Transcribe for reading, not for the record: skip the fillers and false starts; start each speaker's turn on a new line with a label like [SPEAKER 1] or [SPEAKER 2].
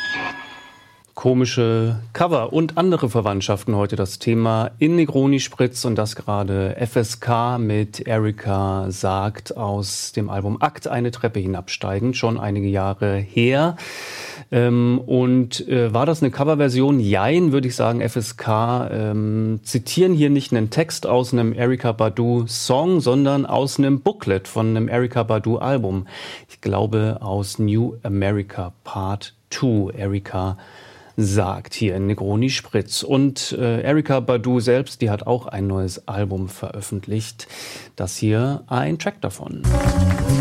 [SPEAKER 1] Komische Cover und andere Verwandtschaften heute das Thema in Negroni Spritz und das gerade FSK mit Erika sagt aus dem Album Akt eine Treppe hinabsteigen, schon einige Jahre her. War das eine Coverversion? Jein, würde ich sagen. FSK zitieren hier nicht einen Text aus einem Erykah Badu Song, sondern aus einem Booklet von einem Erykah Badu Album. Ich glaube aus New America Part 2. Erika sagt hier in Negroni Spritz. Und Erykah Badu selbst, die hat auch ein neues Album veröffentlicht. Das hier ein Track davon.